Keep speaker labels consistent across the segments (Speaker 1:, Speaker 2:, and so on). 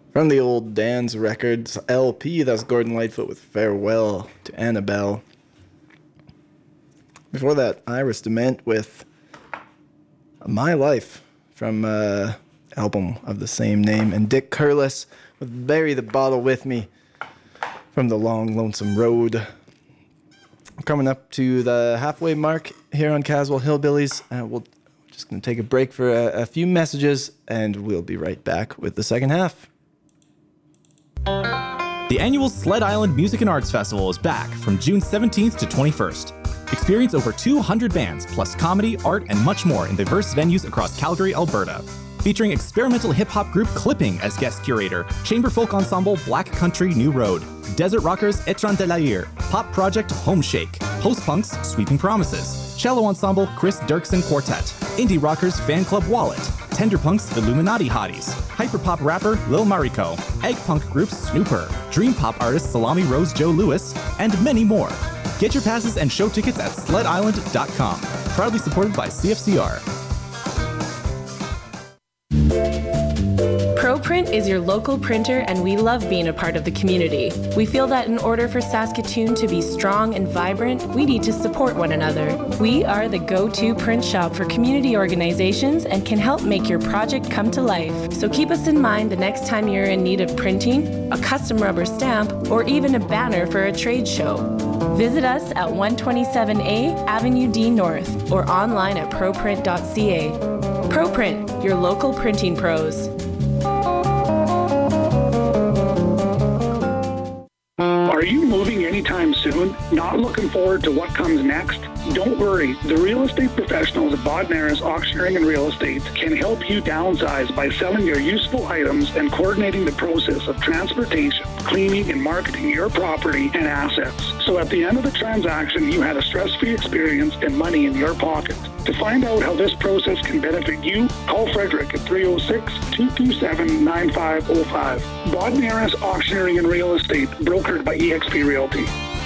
Speaker 1: From the old Dan's Records LP, that's Gordon Lightfoot with Farewell to Annabelle. Before that, Iris DeMent with My Life from album of the same name, and Dick Curless with Bury the Bottle With Me from The Long Lonesome Road. Coming up to the halfway mark here on Caswell Hillbillies. We're just going to take a break for a few messages, and we'll be right back with the second half.
Speaker 2: The annual Sled Island Music and Arts Festival is back from June 17th to 21st. Experience over 200 bands, plus comedy, art, and much more in diverse venues across Calgary, Alberta. Featuring experimental hip-hop group Clipping as guest curator, chamber folk ensemble Black Country New Road, desert rockers Etran de l'Air, pop project Home Shake, post-punks Sweeping Promises, cello ensemble Chris Dirksen Quartet, indie rockers Fan Club Wallet, tender punks Illuminati Hotties, hyperpop rapper Lil Mariko, egg punk group Snooper, dream pop artist Salami Rose Joe Lewis, and many more. Get your passes and show tickets at sledisland.com. Proudly supported by CFCR.
Speaker 3: ProPrint is your local printer, and we love being a part of the community. We feel that in order for Saskatoon to be strong and vibrant, we need to support one another. We are the go-to print shop for community organizations and can help make your project come to life. So keep us in mind the next time you're in need of printing, a custom rubber stamp, or even a banner for a trade show. Visit us at 127A Avenue D North or online at proprint.ca. ProPrint, your local printing pros.
Speaker 4: Are you moving anytime soon? Not looking forward to what comes next? Don't worry. The real estate professionals at Bodnaris Auctioneering and Real Estate can help you downsize by selling your useful items and coordinating the process of transportation, cleaning, and marketing your property and assets. So at the end of the transaction, you had a stress-free experience and money in your pocket. To find out how this process can benefit you, call Frederick at 306-227-9505. Bodnaris Auctioneering and Real Estate, brokered by eXp Realty.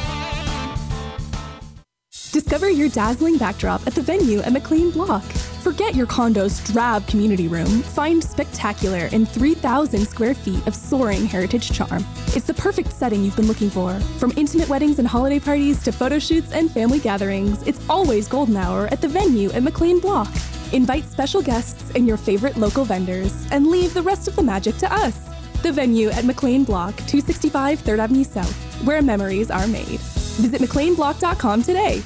Speaker 5: Discover your dazzling backdrop at the Venue at McLean Block. Forget your condo's drab community room. Find spectacular in 3,000 square feet of soaring heritage charm. It's the perfect setting you've been looking for. From intimate weddings and holiday parties to photo shoots and family gatherings, it's always golden hour at the Venue at McLean Block. Invite special guests and your favorite local vendors and leave the rest of the magic to us. The Venue at McLean Block, 265 3rd Avenue South, where memories are made. Visit McLeanBlock.com today.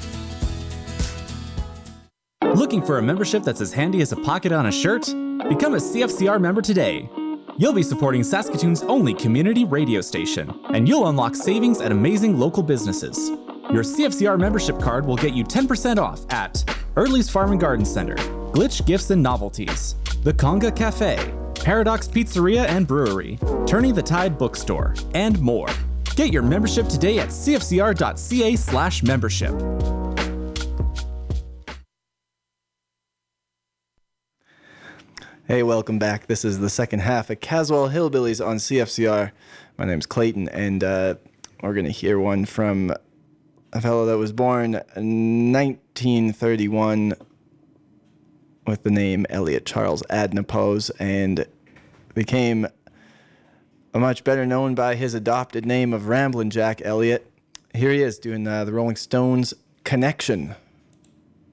Speaker 2: Looking for a membership that's as handy as a pocket on a shirt? Become a CFCR member today. You'll be supporting Saskatoon's only community radio station, and you'll unlock savings at amazing local businesses. Your CFCR membership card will get you 10% off at Early's Farm and Garden Center, Glitch Gifts and Novelties, The Conga Cafe, Paradox Pizzeria and Brewery, Turning the Tide Bookstore, and more. Get your membership today at cfcr.ca/membership.
Speaker 1: Hey, welcome back. This is the second half of Caswell Hillbillies on CFCR. My name's Clayton, and we're going to hear one from a fellow that was born in 1931 with the name Elliot Charles Adnapose, and became much better known by his adopted name of Ramblin' Jack Elliot. Here he is doing the Rolling Stones Connection.